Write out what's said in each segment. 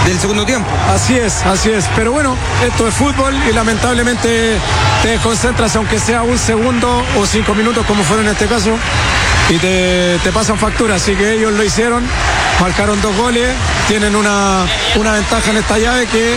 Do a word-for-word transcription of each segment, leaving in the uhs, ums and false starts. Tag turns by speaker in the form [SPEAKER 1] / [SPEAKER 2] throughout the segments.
[SPEAKER 1] del segundo tiempo.
[SPEAKER 2] Así es, así es. Pero bueno, esto es fútbol y lamentablemente te concentras aunque sea un segundo o cinco minutos como fueron en este caso y te, te pasan factura. Así que ellos lo hicieron, marcaron dos goles, tienen una, una ventaja en esta llave que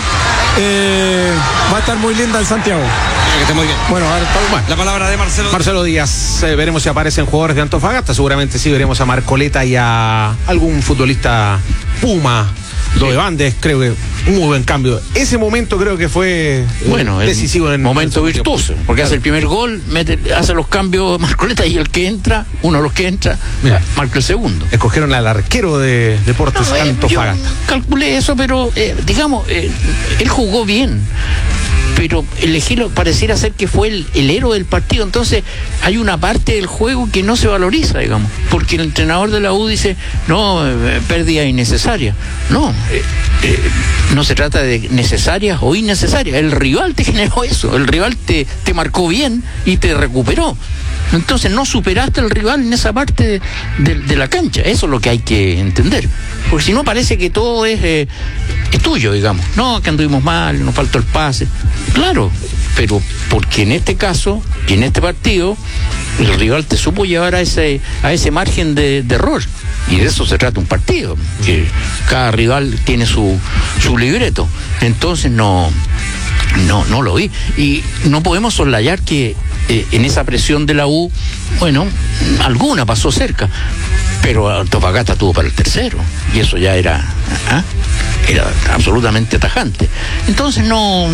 [SPEAKER 2] eh, va a estar muy linda en Santiago.
[SPEAKER 1] Que esté muy bien.
[SPEAKER 2] Bueno, ahora,
[SPEAKER 1] bueno, la palabra de Marcelo
[SPEAKER 3] Marcelo Díaz. Eh, veremos si aparecen jugadores de Antofagasta. Seguramente sí, veremos a Marcoleta y a algún futbolista Puma. Lo de Bandes, creo que un muy buen cambio. Ese momento creo que fue
[SPEAKER 4] bueno,
[SPEAKER 3] decisivo.
[SPEAKER 4] En momento en virtuoso, porque claro. Hace el primer gol, mete, hace los cambios Marcoleta y el que entra, uno de los que entra, mira, marca el segundo.
[SPEAKER 3] Escogieron al arquero de Deportes no, eh, Antofagasta.
[SPEAKER 4] Yo calculé eso, pero eh, digamos, eh, él jugó bien. Pero elegirlo pareciera ser que fue el, el héroe del partido. Entonces hay una parte del juego que no se valoriza, digamos, porque el entrenador de la U dice no, eh, pérdida innecesaria. No, eh, eh, no se trata de necesarias o innecesarias. El rival te generó eso, el rival te, te marcó bien y te recuperó. Entonces no superaste al rival en esa parte de, de, de la cancha. Eso es lo que hay que entender, porque si no parece que todo es, eh, es tuyo, digamos. No, que anduvimos mal, nos faltó el pase. Claro, pero porque en este caso y en este partido el rival te supo llevar a ese a ese margen de, de error, y de eso se trata un partido, que cada rival tiene su su libreto. Entonces no no no lo vi, y no podemos soslayar que eh, en esa presión de la U, bueno, alguna pasó cerca, pero Antofagasta tuvo para el tercero y eso ya era ¿ah? era absolutamente tajante. Entonces no,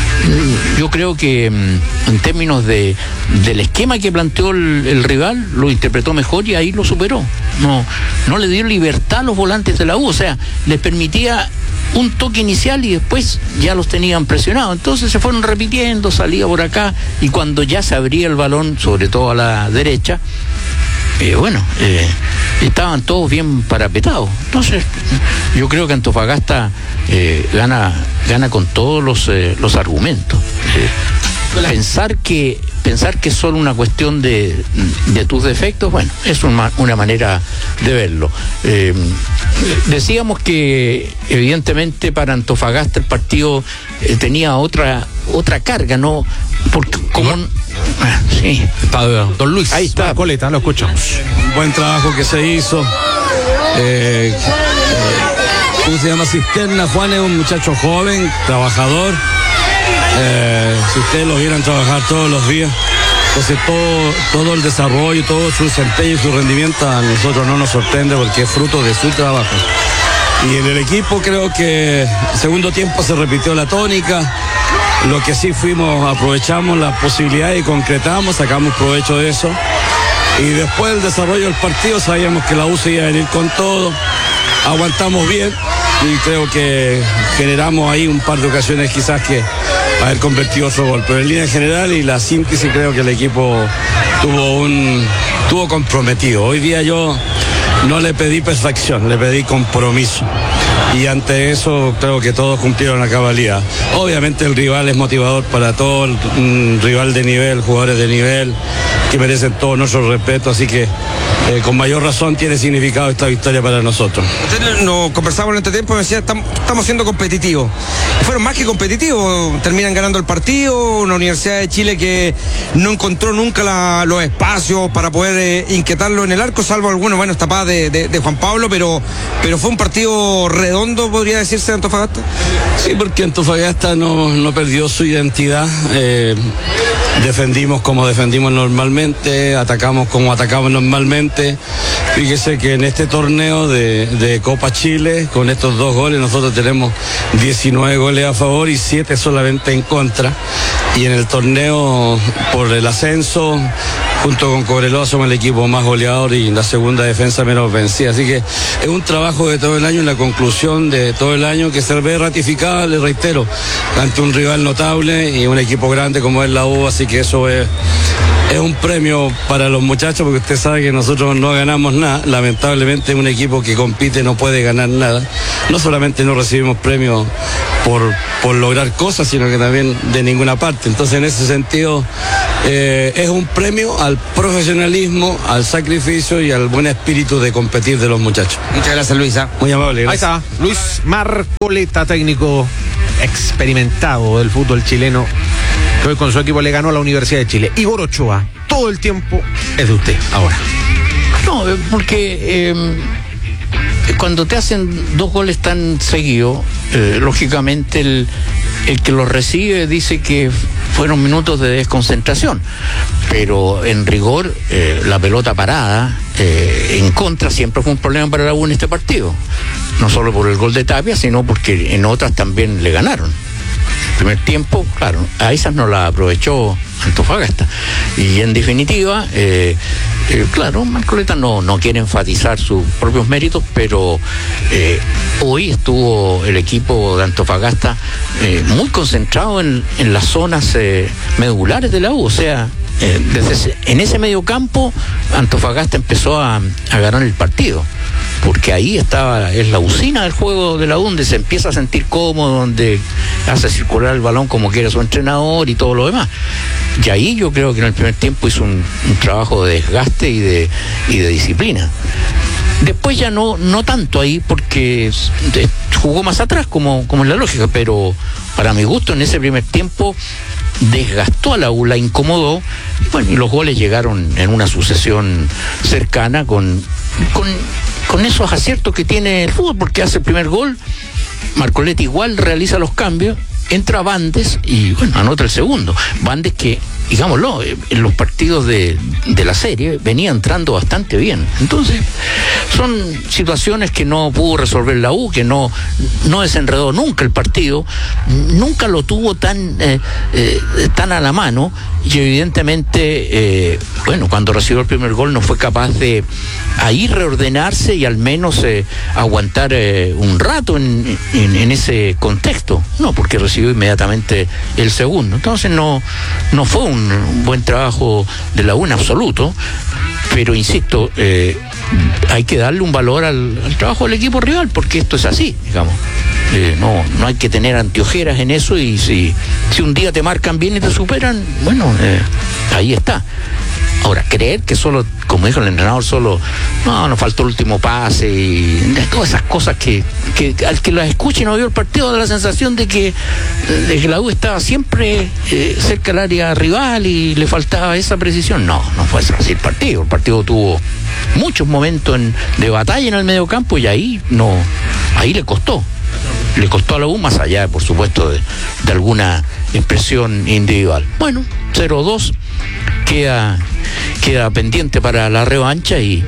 [SPEAKER 4] yo creo que en términos de del esquema que planteó el, el rival, lo interpretó mejor y ahí lo superó. No, no le dio libertad a los volantes de la U, o sea, les permitía un toque inicial y después ya los tenían presionados. Entonces se fueron repitiendo, salía por acá, y cuando ya se abría el balón, sobre todo a la derecha, eh, bueno, eh, estaban todos bien parapetados. Entonces yo creo que Antofagasta eh, gana gana con todos los eh, los argumentos. Eh, pensar que pensar que es solo una cuestión de, de tus defectos, bueno, es una, una manera de verlo. Eh, decíamos que evidentemente para Antofagasta el partido eh, tenía otra otra carga, ¿no? Porque como ah, sí.
[SPEAKER 3] Está don Luis. Ahí está, Coleta, lo escuchamos.
[SPEAKER 5] Un buen trabajo que se hizo. Eh, eh, ¿Cómo se llama? Cisterna. Juan es un muchacho joven, trabajador. Eh, si ustedes lo vieran trabajar todos los días, entonces todo, todo el desarrollo, todo su desempeño y su rendimiento a nosotros no nos sorprende porque es fruto de su trabajo. Y en el equipo creo que el segundo tiempo se repitió la tónica. Lo que sí fuimos, aprovechamos la posibilidad y concretamos, sacamos provecho de eso. Y después del desarrollo del partido sabíamos que la U se iba a venir con todo, aguantamos bien y creo que generamos ahí un par de ocasiones quizás que haber convertido otro gol, pero en línea general y la síntesis creo que el equipo tuvo un tuvo comprometido. Hoy día yo no le pedí perfección, le pedí compromiso. Y ante eso creo que todos cumplieron la cabalidad. Obviamente el rival es motivador para todo, un rival de nivel, jugadores de nivel que merecen todo nuestro respeto, así que eh, con mayor razón tiene significado esta victoria para nosotros.
[SPEAKER 1] Nos conversamos en este tiempo y me decía, estamos, estamos siendo competitivos. Fueron más que competitivos, terminan ganando el partido, una Universidad de Chile que no encontró nunca la, los espacios para poder eh, inquietarlo en el arco, salvo algunos, bueno, tapadas de, de, de Juan Pablo, pero, pero fue un partido redondo, podría decirse, de Antofagasta.
[SPEAKER 5] Sí, porque Antofagasta no, no perdió su identidad. Eh, defendimos como defendimos normalmente, atacamos como atacamos normalmente. Fíjese que en este torneo de, de Copa Chile, con estos dos goles, nosotros tenemos diecinueve goles a favor y siete solamente en contra. Y en el torneo por el ascenso, junto con Cobreloa, somos el equipo más goleador y la segunda defensa menos vencida. Así que es un trabajo de todo el año, la conclusión de todo el año que se ve ratificada, le reitero, ante un rival notable y un equipo grande como es la U. Así que eso es, es un premio para los muchachos, porque usted sabe que nosotros no ganamos nada. Lamentablemente un equipo que compite no puede ganar nada. No solamente no recibimos premios por, por lograr cosas, sino que también de ninguna parte. Entonces en ese sentido eh, es un premio al profesionalismo, al sacrificio y al buen espíritu de competir de los muchachos.
[SPEAKER 1] Muchas gracias, Luisa.
[SPEAKER 5] Muy amable, gracias.
[SPEAKER 3] Ahí está, Luis Marcoleta, técnico experimentado del fútbol chileno, que hoy con su equipo le ganó a la Universidad de Chile. Igor Ochoa, todo el tiempo es de usted ahora.
[SPEAKER 4] No, porque eh, cuando te hacen dos goles tan seguidos, eh, lógicamente el, el que los recibe dice que fueron minutos de desconcentración, pero en rigor eh, la pelota parada eh, en contra siempre fue un problema para la U en este partido, no solo por el gol de Tapia, sino porque en otras también le ganaron. Primer tiempo, claro, a esas no la aprovechó Antofagasta. Y en definitiva, eh, eh, claro, Marcoleta no, no quiere enfatizar sus propios méritos, pero eh, hoy estuvo el equipo de Antofagasta eh, muy concentrado en, en las zonas eh, medulares de la U, o sea, eh, desde ese, en ese medio campo Antofagasta empezó a, a ganar el partido, porque ahí estaba, es la usina del juego de la U, donde se empieza a sentir cómodo, donde hace circular el balón como quiere su entrenador y todo lo demás. Y ahí yo creo que en el primer tiempo hizo un, un trabajo de desgaste y de, y de disciplina. Después ya no, no tanto ahí, porque jugó más atrás, como, como es la lógica, pero para mi gusto en ese primer tiempo desgastó a la U, la incomodó, y bueno, y los goles llegaron en una sucesión cercana con, con, con esos aciertos que tiene el fútbol, porque hace el primer gol, Marcoleta igual realiza los cambios, entra Bandes y bueno, anota el segundo. Bandes que, digámoslo, en los partidos de, de la serie venía entrando bastante bien. Entonces, son situaciones que no pudo resolver la U, que no, no desenredó nunca el partido, nunca lo tuvo tan, eh, eh, tan a la mano, y evidentemente, eh, bueno, cuando recibió el primer gol no fue capaz de ahí reordenarse y al menos eh, aguantar eh, un rato en, en, en ese contexto. No, porque recibió inmediatamente el segundo. Entonces no, no fue un un buen trabajo de la U en absoluto, pero insisto, eh, hay que darle un valor al, al trabajo del equipo rival, porque esto es así, digamos. Eh, no, no hay que tener anteojeras en eso, y si, si un día te marcan bien y te superan, bueno, eh, ahí está. Ahora, creer que solo, como dijo el entrenador, solo, no, nos faltó el último pase y todas esas cosas que, que al que las escuche y no vio el partido da la sensación de que, de que la U estaba siempre eh, cerca del área rival y le faltaba esa precisión. No, no fue así el partido. El partido tuvo muchos momentos en, de batalla en el mediocampo, y ahí no, ahí le costó. Le costó a la U, más allá, por supuesto, de, de alguna expresión individual. Bueno, cero dos, queda, queda pendiente para la revancha, y,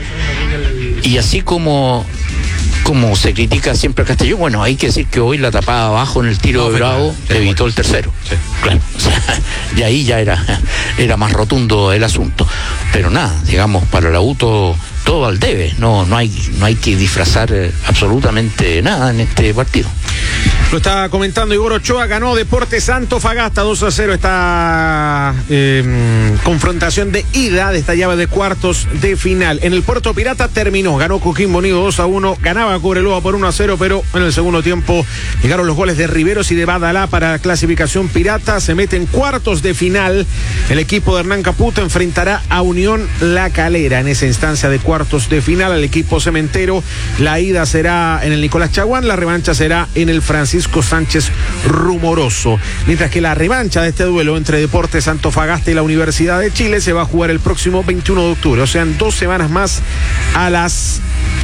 [SPEAKER 4] y así como, como se critica siempre a Castellón, bueno, hay que decir que hoy la tapada abajo en el tiro no, de Bravo sí, evitó el tercero. Sí. Claro, o sea, y ahí ya era, era más rotundo el asunto. Pero nada, digamos, para la U todo, todo al debe, no, no hay, no hay que disfrazar eh, absolutamente nada en este partido.
[SPEAKER 3] Lo está comentando Igor Ochoa, ganó Deportes Antofagasta dos a cero esta eh, confrontación de ida de esta llave de cuartos de final. En el Puerto Pirata terminó, ganó Coquimbo Unido dos a uno, ganaba Cobreloa por uno a cero, pero en el segundo tiempo llegaron los goles de Riveros y de Badalá para la clasificación pirata. Se mete en cuartos de final. El equipo de Hernán Caputo enfrentará a Unión La Calera en esa instancia de cuartos de final. Al equipo cementero, la ida será en el Nicolás Chaguán, la revancha será en el Francisco Sánchez Rumoroso, mientras que la revancha de este duelo entre Deportes Antofagasta y la Universidad de Chile se va a jugar el próximo veintiuno de octubre, o sea, en dos semanas más, a las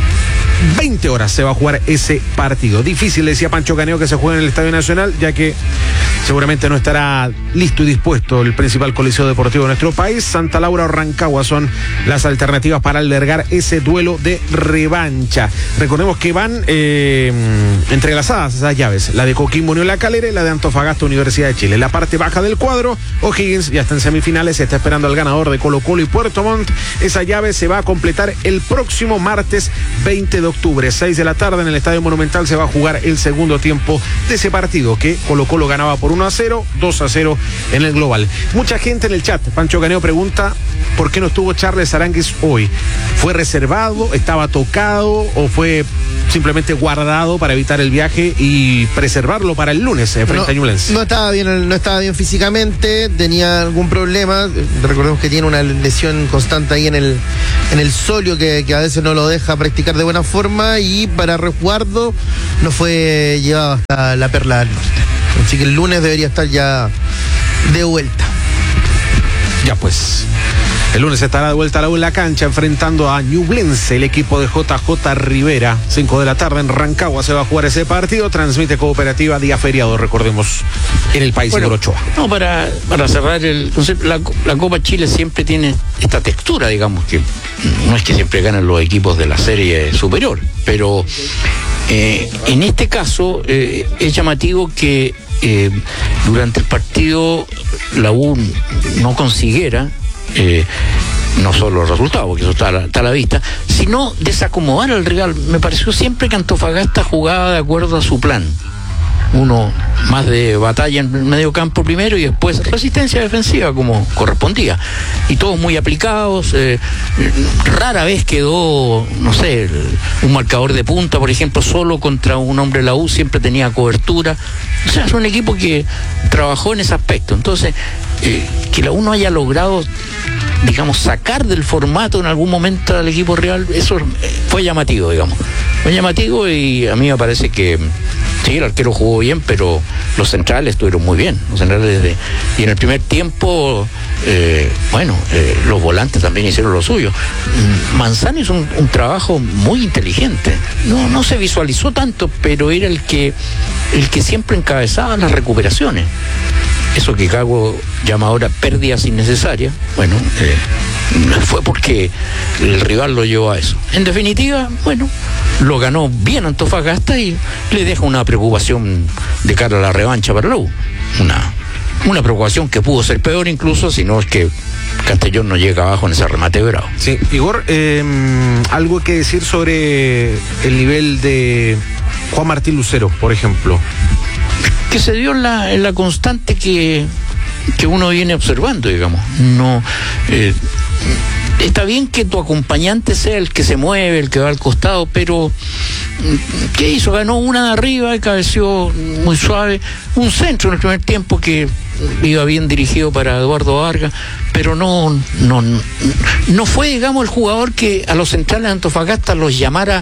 [SPEAKER 3] veinte horas se va a jugar ese partido. Difícil, decía Pancho Caneo, que se juegue en el Estadio Nacional, ya que seguramente no estará listo y dispuesto el principal coliseo deportivo de nuestro país. Santa Laura o Rancagua son las alternativas para albergar ese duelo de revancha. Recordemos que van eh, entrelazadas esas llaves, la de Coquimbo Unión La Calera y la de Antofagasta Universidad de Chile. La parte baja del cuadro, O'Higgins ya está en semifinales, se está esperando al ganador de Colo Colo y Puerto Montt. Esa llave se va a completar el próximo martes veinte de octubre, seis de la tarde, en el Estadio Monumental se va a jugar el segundo tiempo de ese partido, que Colo Colo ganaba por uno a cero, dos a cero en el global. Mucha gente en el chat. Pancho Caneo pregunta ¿por qué no estuvo Charles Aránguiz hoy? ¿Fue reservado, estaba tocado o fue simplemente guardado para evitar el viaje y preservarlo para el lunes eh, frente
[SPEAKER 6] no,
[SPEAKER 3] a Ñublense?
[SPEAKER 6] No estaba bien, no estaba bien físicamente, tenía algún problema. Recordemos que tiene una lesión constante ahí en el, en el sóleo que, que a veces no lo deja practicar de buena forma, y para resguardo no fue llevado hasta la Perla del Norte. Así que el lunes debería estar ya de vuelta.
[SPEAKER 3] Ya pues, el lunes estará de vuelta a la U en la cancha enfrentando a Ñublense, el equipo de J J Rivera. cinco de la tarde en Rancagua se va a jugar ese partido. Transmite Cooperativa, día feriado, recordemos, en el país
[SPEAKER 4] bueno,
[SPEAKER 3] de Orochoa.
[SPEAKER 4] No, para, para cerrar, el la, la Copa Chile siempre tiene esta textura, digamos, que no es que siempre ganan los equipos de la serie superior, pero eh, en este caso eh, es llamativo que eh, durante el partido la U no consiguiera Eh, no solo el resultado, porque eso está a, la, está a la vista, sino desacomodar al rival. Me pareció siempre que Antofagasta jugaba de acuerdo a su plan. Uno más de batalla en el medio campo primero y después resistencia defensiva como correspondía. Y todos muy aplicados. Eh, rara vez quedó, no sé, un marcador de punta, por ejemplo, solo contra un hombre de la U, siempre tenía cobertura. O sea, es un equipo que trabajó en ese aspecto. Entonces, eh, que la U no haya logrado, digamos, sacar del formato en algún momento al equipo real, eso fue llamativo, digamos. Fue llamativo y a mí me parece que sí, el arquero jugó bien, pero los centrales estuvieron muy bien. Los centrales de, y en el primer tiempo, eh, bueno, eh, los volantes también hicieron lo suyo. Manzano hizo un, un trabajo muy inteligente. No, no se visualizó tanto, pero era el que, el que siempre encabezaba las recuperaciones. Eso que Gago llama ahora pérdidas innecesarias, bueno, eh, fue porque el rival lo llevó a eso. En definitiva, bueno, lo ganó bien Antofagasta y le deja una preocupación de cara a la revancha para la U. Una, una preocupación que pudo ser peor incluso, si no es que Castellón no llega abajo en ese remate de Bravo.
[SPEAKER 3] Sí, Igor, eh, algo que decir sobre el nivel de Juan Martín Lucero, por ejemplo.
[SPEAKER 4] Que se dio en la, en la constante que, que uno viene observando, digamos. No, eh, está bien que tu acompañante sea el que se mueve, el que va al costado, pero ¿qué hizo? Ganó una de arriba y cabeció muy suave. Un centro en el primer tiempo que iba bien dirigido para Eduardo Vargas, pero no, no, no fue, digamos, el jugador que a los centrales de Antofagasta los llamara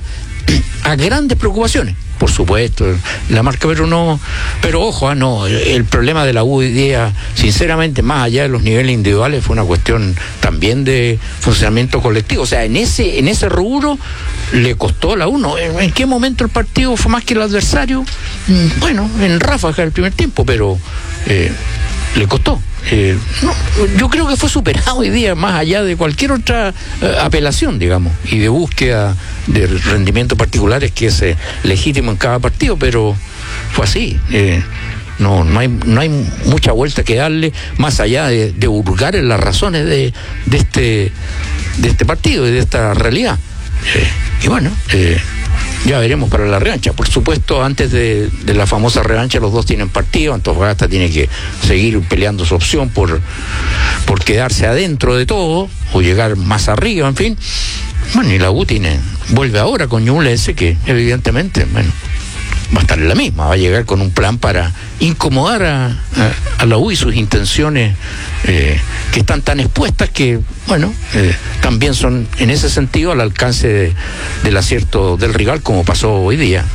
[SPEAKER 4] a grandes preocupaciones. Por supuesto, la marca, pero no, pero ojo, ah, no, el problema de la U hoy día, sinceramente, más allá de los niveles individuales, fue una cuestión también de funcionamiento colectivo. O sea, en ese, en ese rubro le costó a la U. ¿No? ¿En, en qué momento el partido fue más que el adversario? Bueno, en ráfaga el primer tiempo, pero eh, le costó. Eh, no, yo creo que fue superado hoy día, más allá de cualquier otra eh, apelación, digamos, y de búsqueda de rendimientos particulares que es eh, legítimo en cada partido, pero fue así. Eh, no, no hay, no hay mucha vuelta que darle más allá de, de hurgar en las razones de, de este, de este partido y de esta realidad. Eh, y bueno, eh, ya veremos para la revancha. Por supuesto, antes de, de la famosa revancha, los dos tienen partido. Antofagasta tiene que seguir peleando su opción por, por quedarse adentro de todo o llegar más arriba, en fin. Bueno, y la U tiene, vuelve ahora con Ñublense, que evidentemente, bueno, va a estar en la misma, va a llegar con un plan para incomodar a, a, a la U y sus intenciones eh, que están tan expuestas que, bueno, eh, también son en ese sentido al alcance de, del acierto del rival, como pasó hoy día.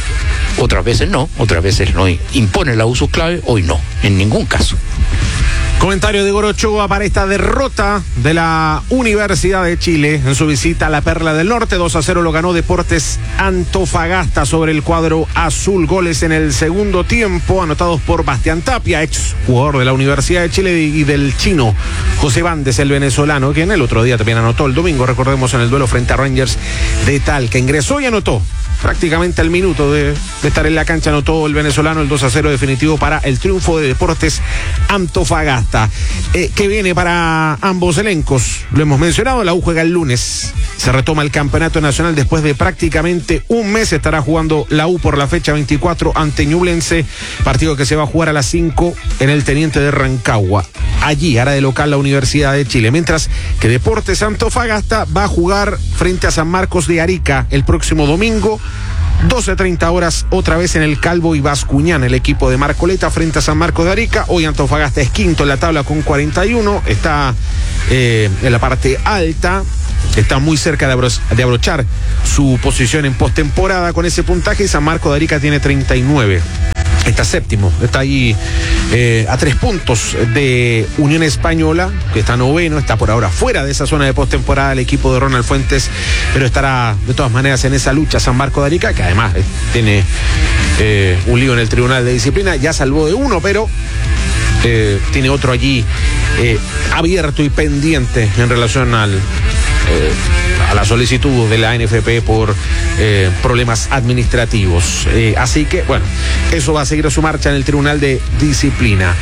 [SPEAKER 4] Otras veces no, otras veces no impone la U sus claves, hoy no, en ningún caso.
[SPEAKER 3] Comentario de Igor Ochoa para esta derrota de la Universidad de Chile en su visita a la Perla del Norte. dos a cero lo ganó Deportes Antofagasta sobre el cuadro azul. Goles en el segundo tiempo anotados por Bastián Tapia, ex jugador de la Universidad de Chile, y del chino José Bandes, el venezolano, quien el otro día también anotó el domingo, recordemos, en el duelo frente a Rangers de Talca. Ingresó y anotó prácticamente al minuto de, de estar en la cancha, anotó el venezolano el dos a cero definitivo para el triunfo de Deportes Antofagasta. Eh, ¿Qué viene para ambos elencos? Lo hemos mencionado, la U juega el lunes. Se retoma el campeonato nacional después de prácticamente un mes. Estará jugando la U por la fecha veinticuatro ante Ñublense, partido que se va a jugar a las cinco en el Teniente de Rancagua. Allí hará de local la Universidad de Chile, mientras que Deportes Antofagasta va a jugar frente a San Marcos de Arica el próximo domingo, doce treinta horas, otra vez en el Calvo y Bascuñán, el equipo de Marcoleta frente a San Marcos de Arica. Hoy Antofagasta es quinto en la tabla con cuarenta y uno, está eh, en la parte alta, está muy cerca de, abro- de abrochar su posición en postemporada con ese puntaje, y San Marcos de Arica tiene treinta y nueve. Está séptimo, está ahí eh, a tres puntos de Unión Española, que está noveno, está por ahora fuera de esa zona de postemporada el equipo de Ronald Fuentes, pero estará de todas maneras en esa lucha San Marcos de Arica, que además eh, tiene eh, un lío en el Tribunal de Disciplina, ya salvó de uno, pero eh, tiene otro allí eh, abierto y pendiente en relación al... Eh, a la solicitud de la N F P por eh, problemas administrativos. Eh, así que, bueno, eso va a seguir su marcha en el Tribunal de Disciplina.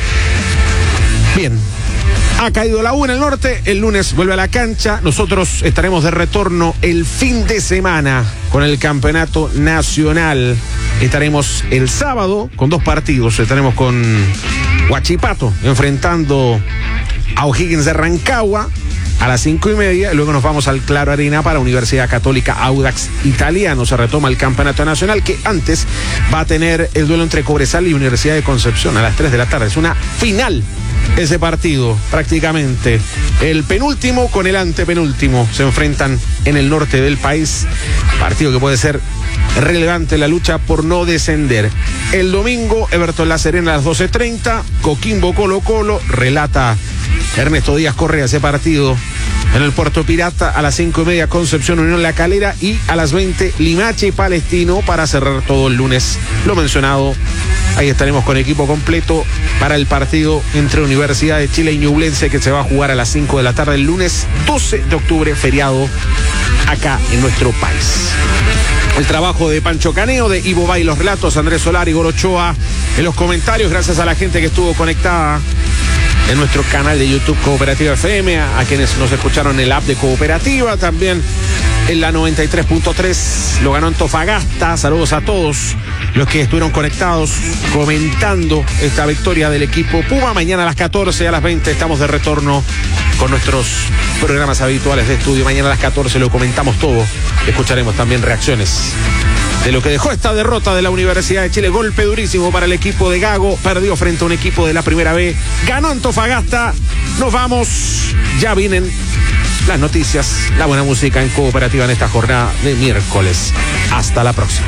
[SPEAKER 3] Bien, ha caído la U en el norte, el lunes vuelve a la cancha. Nosotros estaremos de retorno el fin de semana con el campeonato nacional. Estaremos el sábado con dos partidos. Estaremos con Huachipato enfrentando a O'Higgins de Rancagua a las cinco y media, y luego nos vamos al Claro Arena para Universidad Católica Audax Italiano. Se retoma el campeonato nacional, que antes va a tener el duelo entre Cobresal y Universidad de Concepción a las tres de la tarde. Es una final ese partido, prácticamente. El penúltimo con el antepenúltimo se enfrentan en el norte del país. Partido que puede ser relevante en la lucha por no descender. El domingo, Everton La Serena a las doce treinta, Coquimbo Colo Colo, relata Ernesto Díaz Correa ese partido en el Puerto Pirata. A las cinco y media Concepción Unión La Calera, y a las veinte Limache y Palestino para cerrar todo el lunes. Lo mencionado, ahí estaremos con equipo completo para el partido entre Universidad de Chile y Ñublense, que se va a jugar a las cinco de la tarde el lunes doce de octubre, feriado acá en nuestro país. El trabajo de Pancho Caneo, de Ivo Bay, los relatos, Andrés Solari, Igor Ochoa en los comentarios. Gracias a la gente que estuvo conectada en nuestro canal de YouTube Cooperativa F M, a, a quienes nos escucharon en el app de Cooperativa, también en la noventa y tres punto tres, lo ganó Antofagasta. Saludos a todos los que estuvieron conectados comentando esta victoria del equipo Puma. Mañana a las catorce, a las veinte estamos de retorno con nuestros programas habituales de estudio. Mañana a las catorce lo comentamos todo, escucharemos también reacciones de lo que dejó esta derrota de la Universidad de Chile. Golpe durísimo para el equipo de Gago, perdió frente a un equipo de la primera B, ganó Antofagasta. Nos vamos, ya vienen las noticias, la buena música en Cooperativa en esta jornada de miércoles. Hasta la próxima.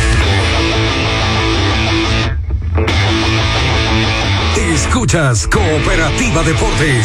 [SPEAKER 7] Escuchas Cooperativa Deportes.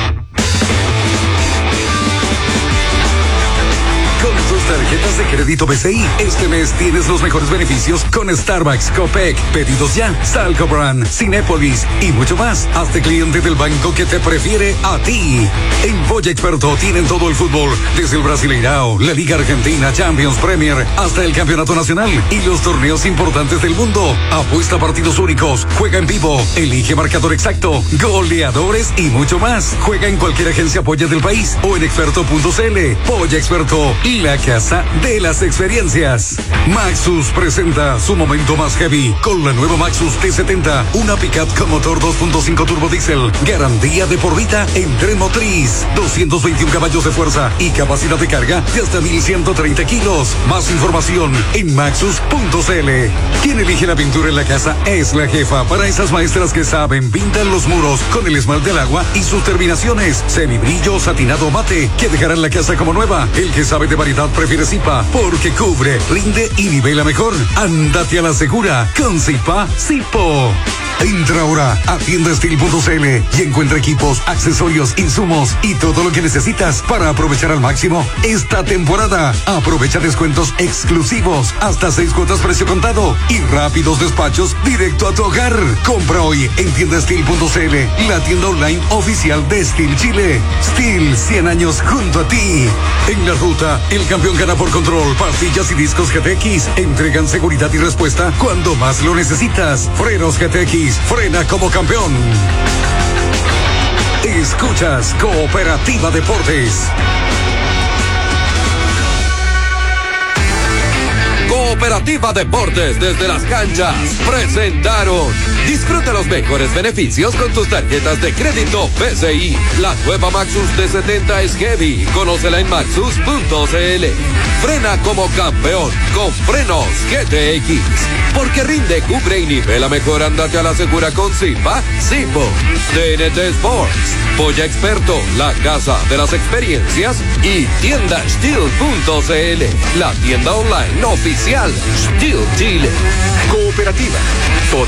[SPEAKER 7] Con tus tarjetas de crédito B C I, este mes tienes los mejores beneficios con Starbucks, Copec, Pedidos Ya, Salcobran, Cinépolis y mucho más. Hazte cliente del banco que te prefiere a ti. En Polla Experto tienen todo el fútbol, desde el Brasileirao, la Liga Argentina, Champions, Premier, hasta el Campeonato Nacional y los torneos importantes del mundo. Apuesta a partidos únicos, juega en vivo, elige marcador exacto, goleadores y mucho más. Juega en cualquier agencia Polla del país o en experto punto c l. Polla Experto, la casa de las experiencias. Maxus presenta su momento más heavy con la nueva Maxus T setenta, una pickup con motor dos punto cinco turbo diésel, garantía de por vida en tren motriz, doscientos veintiún caballos de fuerza y capacidad de carga de hasta mil ciento treinta kilos. Más información en maxus punto c l. Quien elige la pintura en la casa es la jefa. Para esas maestras que saben, pintan los muros con el esmalte al agua y sus terminaciones semibrillo, satinado, mate, que dejarán la casa como nueva. El que sabe de variedad prefiere Zipa, porque cubre, rinde y nivela mejor. Ándate a la segura con Zipa Zipo. Entra ahora a tienda steel punto c l y encuentra equipos, accesorios, insumos y todo lo que necesitas para aprovechar al máximo esta temporada. Aprovecha descuentos exclusivos, hasta seis cuotas precio contado y rápidos despachos directo a tu hogar. Compra hoy en tienda steel punto c l, la tienda online oficial de Steel Chile. Steel, cien años junto a ti. En la ruta, el campeón gana por control. Pastillas y discos G T X entregan seguridad y respuesta cuando más lo necesitas. Frenos G T X, frena como campeón. Escuchas Cooperativa Deportes.
[SPEAKER 8] Cooperativa Deportes desde las canchas presentaron. Disfruta los mejores beneficios con tus tarjetas de crédito B C I. La nueva Maxus D setenta es heavy. Conócela en maxus punto c l. Frena como campeón con frenos G T X. Porque rinde, cubre y nivela mejor. Andate a la segura con Silva, Simbo. T N T Sports, Polla Experto, la casa de las experiencias. Y tienda steel punto c l, la tienda online oficial Steel Chile.
[SPEAKER 7] Cooperativa. Toda